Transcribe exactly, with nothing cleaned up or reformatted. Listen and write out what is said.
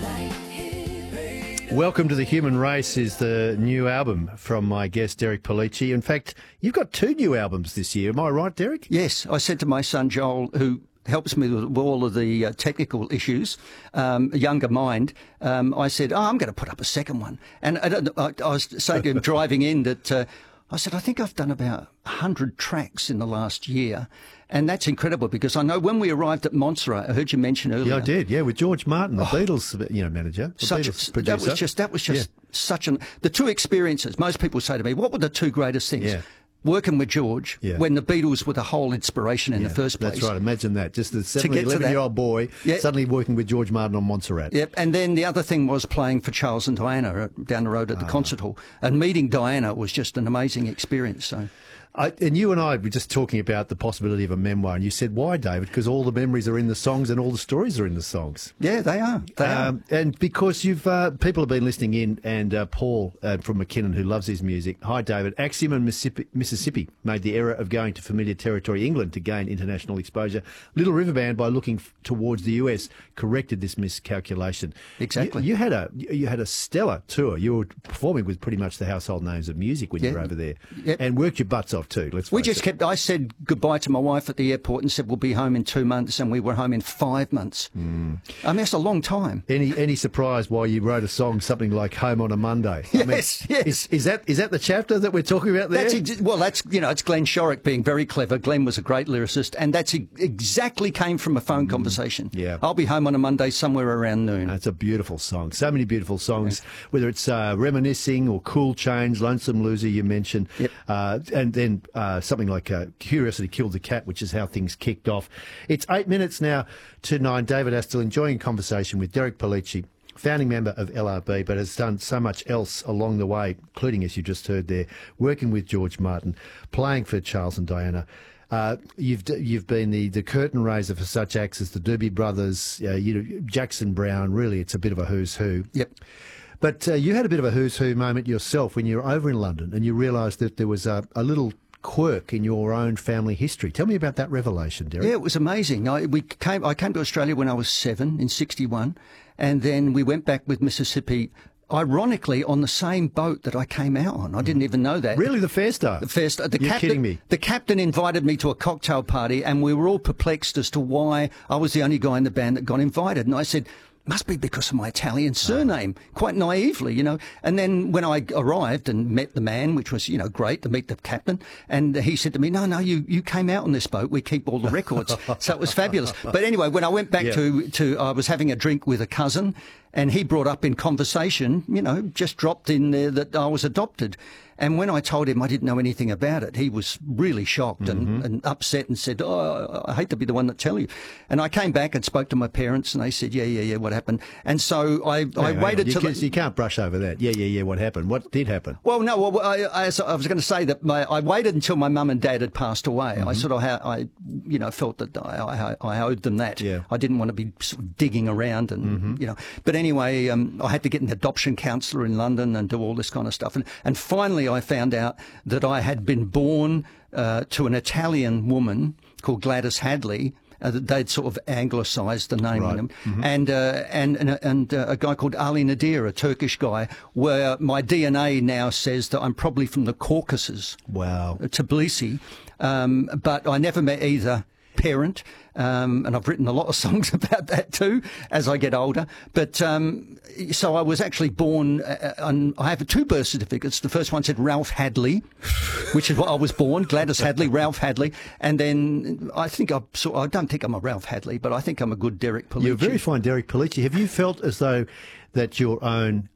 Welcome to the Human Race is the new album from my guest, Derek Pellicci. In fact, you've got two new albums this year. Am I right, Derek? Yes. I said to my son, Joel, who helps me with all of the uh, technical issues, um, a younger mind, um, I said, oh, I'm going to put up a second one. And I, don't, I, I was saying to him driving in that uh, I said, I think I've done about one hundred tracks in the last year. And that's incredible because I know when we arrived at Montserrat, I heard you mention earlier. Yeah, I did. Yeah, with George Martin, the oh, Beatles, you know, manager, the such Beatles a, producer. That was just that was just yeah. such an the two experiences. Most people say to me, "What were the two greatest things?" Yeah. Working with George yeah. when the Beatles were the whole inspiration in yeah, the first place. That's right. Imagine that. Just the eleven-year-old boy yeah. suddenly working with George Martin on Montserrat. Yep. And then the other thing was playing for Charles and Diana down the road at the ah. concert hall. And meeting Diana was just an amazing experience. So. I, and you and I were just talking about the possibility of a memoir, and you said, why, David? Because all the memories are in the songs and all the stories are in the songs. Yeah, they are. They um, are. And because you've uh, people have been listening in, and uh, Paul uh, from McKinnon, who loves his music. Hi, David. Axiom and Mississippi, Mississippi made the error of going to familiar territory, England, to gain international exposure. Little River Band, by looking f- towards the U S, corrected this miscalculation. Exactly. You, you had a you had a stellar tour. You were performing with pretty much the household names of music when yeah. you were over there, yep. and worked your butts off too. Let's we just kept. I said goodbye to my wife at the airport and said we'll be home in two months, and we were home in five months. Mm. I mean, that's a long time. Any any surprise why you wrote a song something like "Home on a Monday"? Yes, I mean, yes. Is, is that is that the chapter that we're talking about there? That's ex- well, that's you know, it's Glenn Shorrock being very clever. Glenn was a great lyricist, and that's e- exactly came from a phone mm. conversation. Yeah, I'll be home on a Monday somewhere around noon. That's a beautiful song. So many beautiful songs, yeah. whether it's uh, Reminiscing or Cool Change, Lonesome Loser you mentioned, yep. uh, and then uh, something like uh, Curiosity Killed the Cat, which is how things kicked off. It's eight minutes now to nine. David Astle enjoying conversation with Derek Pellicci, founding member of L R B, but has done so much else along the way, including, as you just heard there, working with George Martin, playing for Charles and Diana. Uh, you've you've been the, the curtain raiser for such acts as the Doobie Brothers, uh, you know, Jackson Browne. Really, it's a bit of a who's who. Yep. But uh, you had a bit of a who's who moment yourself when you were over in London, and you realised that there was a, a little quirk in your own family history. Tell me about that revelation, Derek. Yeah, it was amazing. I we came. I came to Australia when I was seven in sixty-one, and then we went back with Mississippi. Ironically, on the same boat that I came out on. I didn't even know that. Really, the Fairstar? The Fairstar. The You're captain, kidding me. The captain invited me to a cocktail party, and we were all perplexed as to why I was the only guy in the band that got invited. And I said, must be because of my Italian surname, quite naively, you know. And then when I arrived and met the man, which was, you know, great to meet the captain, and he said to me, no, no, you, you came out on this boat. We keep all the records. So it was fabulous. But anyway, when I went back yeah. to, to, I was having a drink with a cousin, and he brought up in conversation, you know, just dropped in there that I was adopted. And when I told him I didn't know anything about it, he was really shocked and, mm-hmm. and upset and said, oh, I hate to be the one that tell you. And I came back and spoke to my parents, and they said, yeah, yeah, yeah, what happened? And so I, Hang I on, waited you till... Can, the, you can't brush over that. Yeah, yeah, yeah, what happened? What did happen? Well, no, well, I, I, I was going to say that my, I waited until my mum and dad had passed away. Mm-hmm. I sort of, I, you know, felt that I, I, I owed them that. Yeah. I didn't want to be sort of digging around and, mm-hmm. you know. But anyway, um, I had to get an adoption counsellor in London and do all this kind of stuff. And, and finally I found out that I had been born uh, to an Italian woman called Gladys Hadley. Uh, they'd sort of anglicised the name right. on them, mm-hmm. and uh, and and, and uh, a guy called Ali Nadir, a Turkish guy, where my D N A now says that I'm probably from the Caucasus. Wow, Tbilisi, um, but I never met either parent. Um, and I've written a lot of songs about that too as I get older. But um, so I was actually born, uh, on, I have two birth certificates. The first one said Ralph Hadley, which is what I was born, Gladys Hadley, Ralph Hadley. And then I think I so I don't think I'm a Ralph Hadley, but I think I'm a good Derek Pellicci. You're a very fine Derek Pellicci. Have you felt as though that your own